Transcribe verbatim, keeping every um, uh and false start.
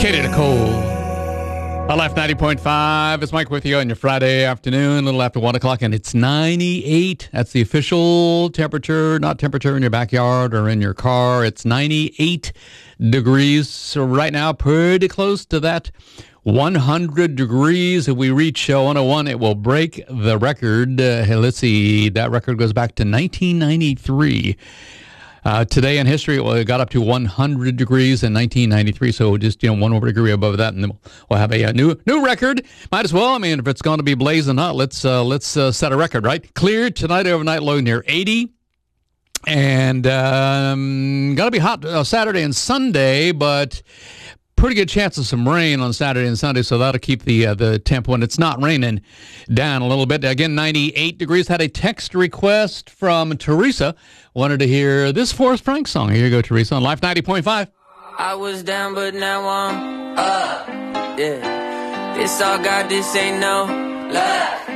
Katie Nicole. Life ninety point five. It's Mike with you on your Friday afternoon, a little after one o'clock, and it's ninety-eight. That's the official temperature, not temperature in your backyard or in your car. It's ninety-eight degrees. So right now, pretty close to that one hundred degrees. If we reach uh, one oh one, it will break the record. Uh, hey, let's see. That record goes back to nineteen ninety-three. Uh, today in history, it got up to one hundred degrees in nineteen ninety-three, so just, you know, one over degree above that, and then we'll, we'll have a, a new new record. Might as well. I mean, if it's going to be blazing hot, let's uh, let's uh, set a record, right? Clear tonight, overnight low near eighty, and um, got to be hot uh, Saturday and Sunday, but pretty good chance of some rain on Saturday and Sunday, so that'll keep the uh, the temp when it's not raining down a little bit. Again, ninety-eight degrees. Had a text request from Teresa. Wanted to hear this Forrest Frank song. Here you go, Teresa, on Life ninety point five. I was down, but now I'm up. Yeah, this all God, this ain't no luck.